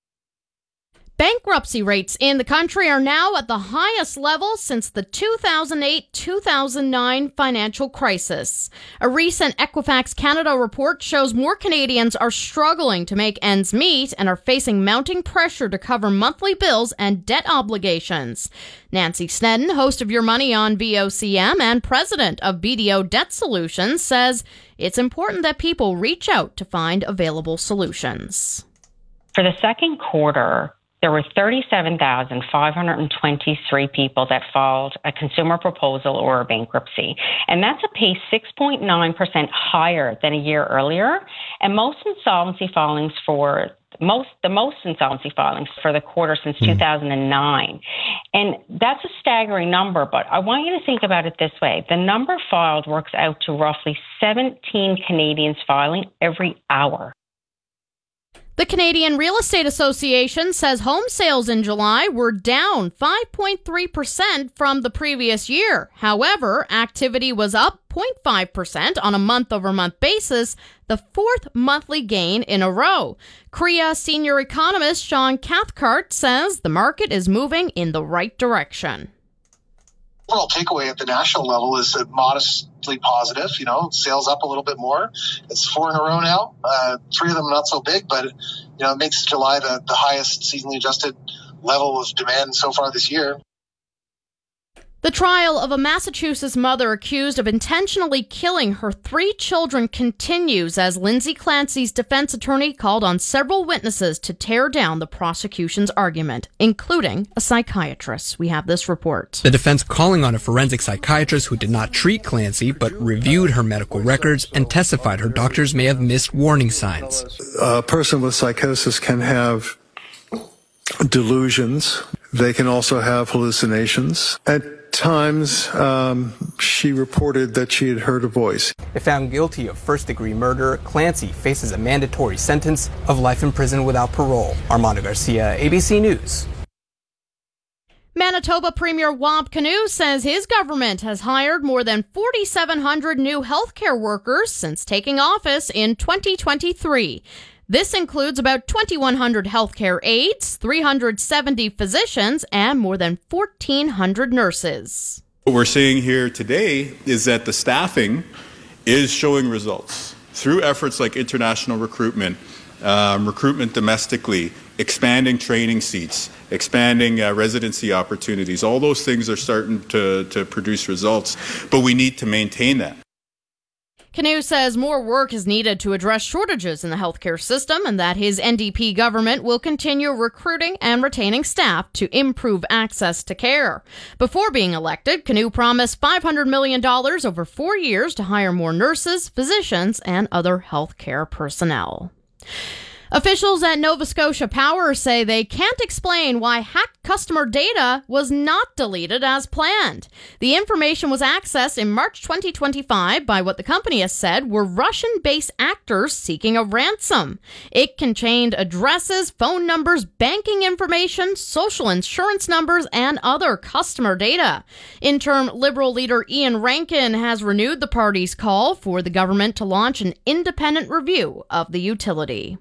Bankruptcy rates in the country are now at the highest level since the 2008-2009 financial crisis. A recent Equifax Canada report shows more Canadians are struggling to make ends meet and are facing mounting pressure to cover monthly bills and debt obligations. Nancy Snedden, host of Your Money on VOCM and president of BDO Debt Solutions, says it's important that people reach out to find available solutions. For the second quarter, there were 37,523 people that filed a consumer proposal or a bankruptcy. And that's a pace 6.9% higher than a year earlier. And the most insolvency filings for the quarter since 2009. And that's a staggering number, but I want you to think about it this way. The number filed works out to roughly 17 Canadians filing every hour. The Canadian Real Estate Association says home sales in July were down 5.3% from the previous year. However, activity was up 0.5% on a month-over-month basis, the fourth monthly gain in a row. CREA senior economist Sean Cathcart says the market is moving in the right direction. Overall takeaway at the national level is modestly positive. Sales up a little bit more. It's 4 in a row now. 3 of them not so big, but it makes July the highest seasonally adjusted level of demand so far this year. The trial of a Massachusetts mother accused of intentionally killing her 3 children continues as Lindsay Clancy's defense attorney called on several witnesses to tear down the prosecution's argument, including a psychiatrist. We have this report. The defense calling on a forensic psychiatrist who did not treat Clancy but reviewed her medical records and testified her doctors may have missed warning signs. A person with psychosis can have delusions. They can also have hallucinations. At times, she reported that she had heard a voice. If found guilty of first-degree murder, Clancy faces a mandatory sentence of life in prison without parole. Armando Garcia, ABC News. Manitoba Premier Wab Kinew says his government has hired more than 4,700 new healthcare workers since taking office in 2023. This includes about 2,100 healthcare aides, 370 physicians, and more than 1,400 nurses. What we're seeing here today is that the staffing is showing results through efforts like international recruitment, recruitment domestically, expanding training seats, expanding residency opportunities. All those things are starting to produce results, but we need to maintain that. Canoe says more work is needed to address shortages in the healthcare system and that his NDP government will continue recruiting and retaining staff to improve access to care. Before being elected, Canoe promised $500 million over 4 years to hire more nurses, physicians, and other healthcare personnel. Officials at Nova Scotia Power say they can't explain why hacked customer data was not deleted as planned. The information was accessed in March 2025 by what the company has said were Russian-based actors seeking a ransom. It contained addresses, phone numbers, banking information, social insurance numbers, and other customer data. Interim Liberal leader Ian Rankin has renewed the party's call for the government to launch an independent review of the utility.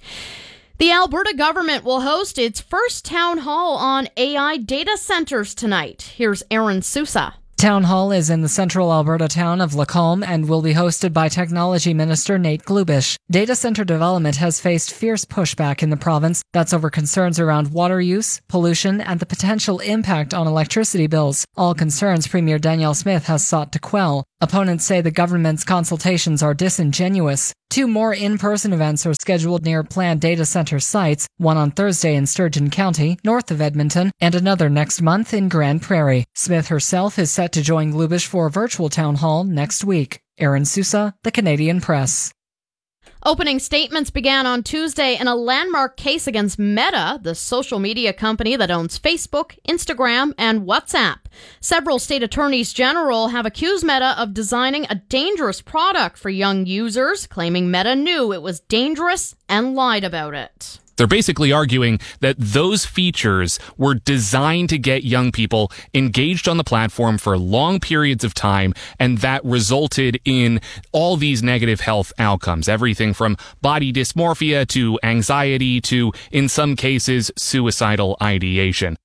The Alberta government will host its first town hall on AI data centers tonight. Here's Aaron Sousa. Town Hall is in the central Alberta town of Lacombe and will be hosted by Technology Minister Nate Glubish. Data center development has faced fierce pushback in the province. That's over concerns around water use, pollution, and the potential impact on electricity bills. All concerns Premier Danielle Smith has sought to quell. Opponents say the government's consultations are disingenuous. 2 more in-person events are scheduled near planned data center sites, one on Thursday in Sturgeon County, north of Edmonton, and another next month in Grand Prairie. Smith herself is set to join Glubish for a virtual town hall next week. Aaron Sousa, The Canadian Press. Opening statements began on Tuesday in a landmark case against Meta, the social media company that owns Facebook, Instagram, and WhatsApp. Several state attorneys general have accused Meta of designing a dangerous product for young users, claiming Meta knew it was dangerous and lied about it. They're basically arguing that those features were designed to get young people engaged on the platform for long periods of time, and that resulted in all these negative health outcomes. Everything from body dysmorphia to anxiety to, in some cases, suicidal ideation.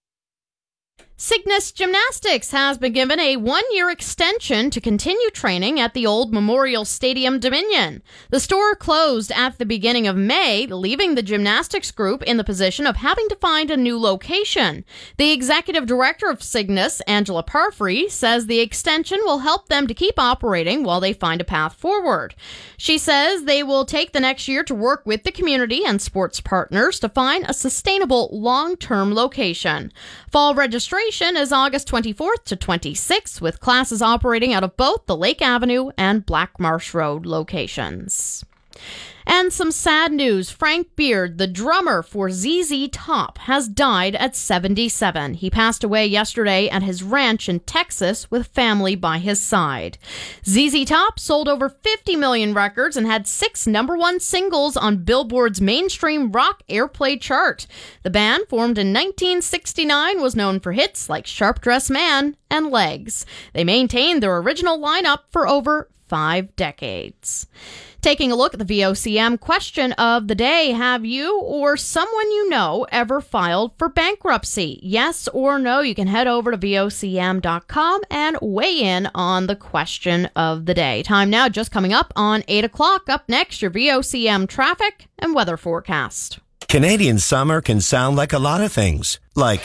Cygnus Gymnastics has been given a 1-year extension to continue training at the old Memorial Stadium Dominion. The store closed at the beginning of May, leaving the gymnastics group in the position of having to find a new location. The executive director of Cygnus, Angela Parfrey, says the extension will help them to keep operating while they find a path forward. She says they will take the next year to work with the community and sports partners to find a sustainable long-term location. Fall registration is August 24th to 26th, with classes operating out of both the Lake Avenue and Black Marsh Road locations. And some sad news. Frank Beard, the drummer for ZZ Top, has died at 77. He passed away yesterday at his ranch in Texas with family by his side. ZZ Top sold over 50 million records and had 6 #1 singles on Billboard's mainstream rock airplay chart. The band, formed in 1969, was known for hits like Sharp Dressed Man and Legs. They maintained their original lineup for over 5 decades. Taking a look at the VOCM question of the day, have you or someone you know ever filed for bankruptcy? Yes or no? You can head over to VOCM.com and weigh in on the question of the day. Time now just coming up on 8 o'clock. Up next, your VOCM traffic and weather forecast. Canadian summer can sound like a lot of things, like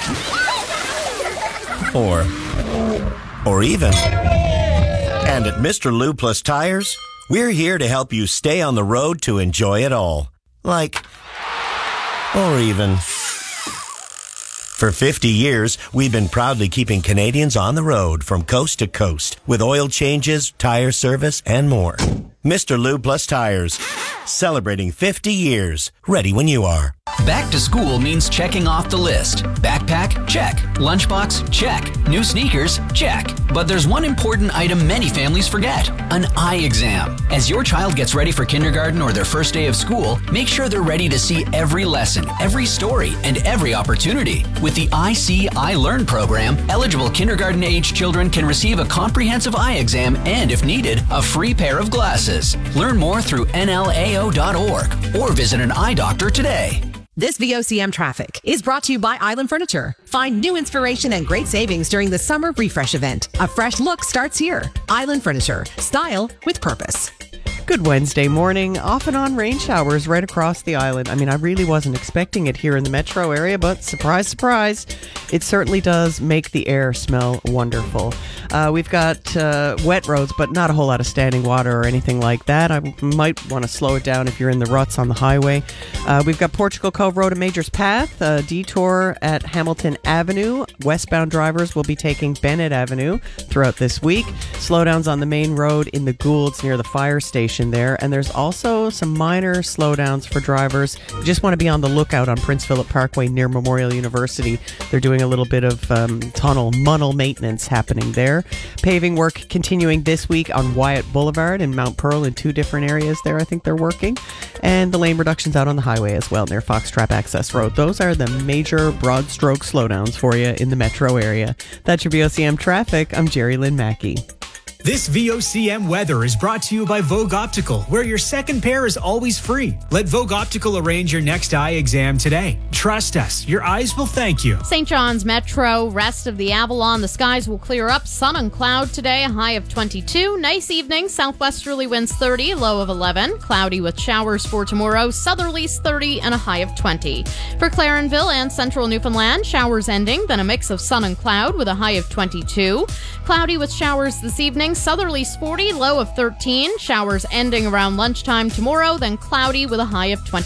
or even. And at Mr. Lou Plus Tires, we're here to help you stay on the road to enjoy it all. Like, or even. For 50 years, we've been proudly keeping Canadians on the road from coast to coast with oil changes, tire service, and more. Mr. Lou Plus Tires, celebrating 50 years. Ready when you are. Back to school means checking off the list. Backpack? Check. Lunchbox? Check. New sneakers? Check. But there's one important item many families forget: an eye exam. As your child gets ready for kindergarten or their first day of school, make sure they're ready to see every lesson, every story, and every opportunity. With the I See, I Learn program, eligible kindergarten-age children can receive a comprehensive eye exam and, if needed, a free pair of glasses. glasses. Learn more through nlao.org or visit an eye doctor today. This VOCM traffic is brought to you by Island Furniture. Find new inspiration and great savings during the summer refresh event. A fresh look starts here. Island Furniture. Style with purpose. Good Wednesday morning. Off and on rain showers right across the island. I mean, I really wasn't expecting it here in the metro area, but surprise, surprise, it certainly does make the air smell wonderful. We've got wet roads, but not a whole lot of standing water or anything like that. I might want to slow it down if you're in the ruts on the highway. We've got Portugal Cove Road and Majors Path, a detour at Hamilton Avenue. Westbound drivers will be taking Bennett Avenue throughout this week. Slowdowns on the main road in the Goulds near the fire station there, and there's also some minor slowdowns for drivers. You just want to be on the lookout on Prince Philip Parkway near Memorial University. They're doing a little bit of tunnel maintenance happening there. Paving work continuing this week on Wyatt Boulevard and Mount Pearl in 2 different areas there. I think they're working. And the lane reductions out on the highway as well near Foxtrap Access Road. Those are the major broad stroke slowdowns for you in the metro area. That's your VOCM traffic. I'm Jerry Lynn Mackey. This VOCM weather is brought to you by Vogue Optical, where your second pair is always free. Let Vogue Optical arrange your next eye exam today. Trust us, your eyes will thank you. St. John's Metro, rest of the Avalon, the skies will clear up. Sun and cloud today, a high of 22. Nice evening, southwesterly winds 30, low of 11. Cloudy with showers for tomorrow, southerlies 30 and a high of 20. For Clarenville and central Newfoundland, showers ending, then a mix of sun and cloud with a high of 22. Cloudy with showers this evening, southerlies 40, low of 13. Showers ending around lunchtime tomorrow, then cloudy with a high of 20.